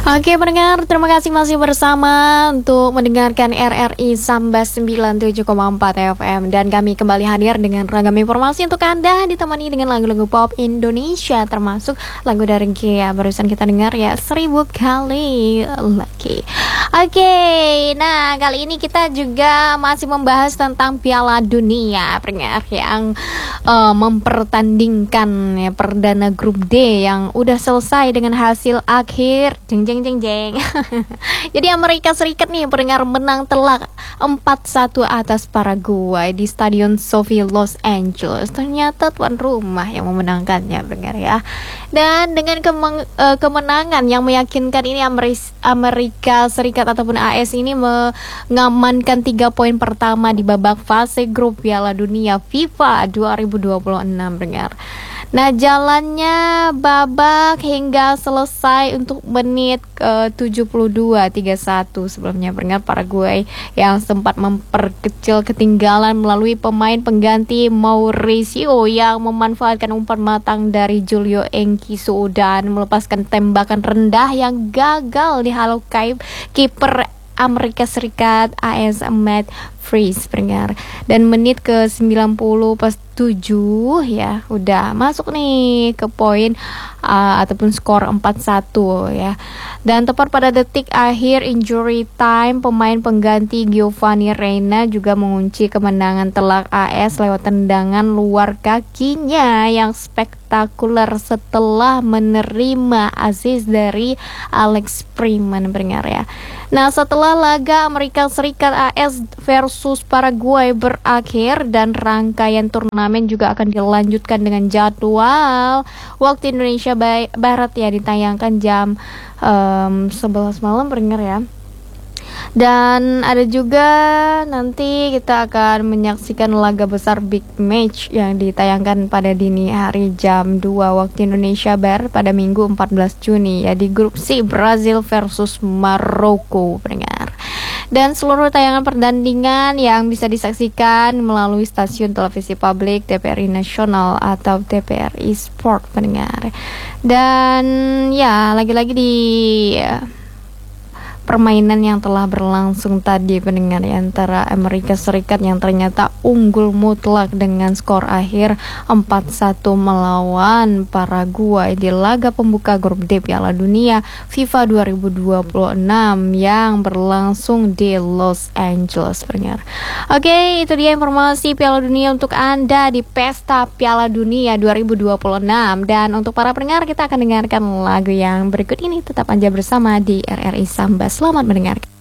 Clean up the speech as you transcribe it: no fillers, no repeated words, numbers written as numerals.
Oke pendengar, terima kasih masih bersama untuk mendengarkan RRI Samba 97,4 FM. Dan kami kembali hadir dengan ragam informasi untuk Anda, ditemani dengan lagu-lagu pop Indonesia, termasuk lagu dari Gia. Barusan kita dengar ya, 1000 kali lagi. Oke, nah kali ini kita juga masih membahas tentang Piala Dunia, pendengar, yang mempertandingkan ya, perdana grup D yang udah selesai dengan hasil akhir jeng jeng jeng jeng. Jadi Amerika Serikat nih pendengar menang telak 4-1 atas Paraguay di Stadion SoFi Los Angeles. Ternyata tuan rumah yang memenangkannya pendengar ya. Dan dengan kemenangan yang meyakinkan ini, Amerika Serikat ataupun AS ini mengamankan 3 poin pertama di babak fase grup Piala Dunia FIFA 2026 pendengar. Nah, jalannya babak hingga selesai untuk menit ke-72-31. Sebelumnya pendengar, Paraguay yang sempat memperkecil ketinggalan melalui pemain pengganti Mauricio yang memanfaatkan umpan matang dari Julio Enciso dan melepaskan tembakan rendah yang gagal dihalau kiper Amerika Serikat AS Matt Freeze pendengar. Dan menit ke 90 pas 7 ya udah masuk nih ke poin ataupun skor 4-1 ya. Dan tepat pada detik akhir injury time, pemain pengganti Giovanni Reina juga mengunci kemenangan telak AS lewat tendangan luar kakinya yang spektakuler setelah menerima assist dari Alex Freeman pendengar ya. Nah, setelah laga Amerika Serikat AS versus Paraguay berakhir dan rangkaian turnamen juga akan dilanjutkan dengan jadwal waktu Indonesia Barat ya, ditayangkan jam 11 malam pendengar ya. Dan ada juga nanti kita akan menyaksikan laga besar big match yang ditayangkan pada dini hari jam 2 waktu Indonesia Barat pada Minggu 14 Juni ya, di grup C Brazil versus Maroko pendengar. Dan seluruh tayangan pertandingan yang bisa disaksikan melalui stasiun televisi publik TVRI Nasional atau TVRI Sport pendengar. Dan ya lagi-lagi di permainan yang telah berlangsung tadi pendengar ya, antara Amerika Serikat yang ternyata unggul mutlak dengan skor akhir 4-1 melawan Paraguay di laga pembuka grup D Piala Dunia FIFA 2026 yang berlangsung di Los Angeles pendengar. Oke, itu dia informasi Piala Dunia untuk Anda di Pesta Piala Dunia 2026. Dan untuk para pendengar, kita akan dengarkan lagu yang berikut ini. Tetap aja bersama di RRI Samba. Selamat mendengarkan.